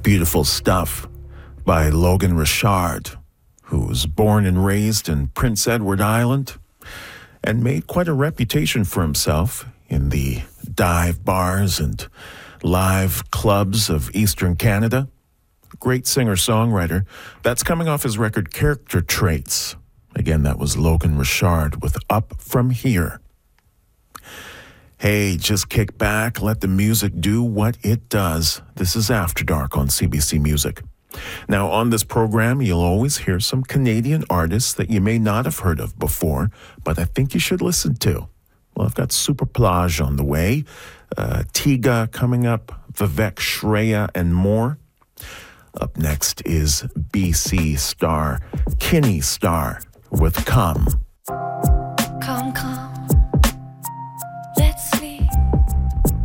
Beautiful Stuff by Logan Richard, who was born and raised in Prince Edward Island and made quite a reputation for himself in the dive bars and live clubs of Eastern Canada. Great singer-songwriter. That's coming off his record Character Traits. Again, that was Logan Richard with Up From Here. Hey, just kick back, let the music do what it does. This is After Dark on CBC Music. Now, on this program, you'll always hear some Canadian artists that you may not have heard of before, but I think you should listen to. Well, I've got Superplage on the way, Tiga coming up, Vivek Shreya, and more. Up next is BC star Kinney Star with Come.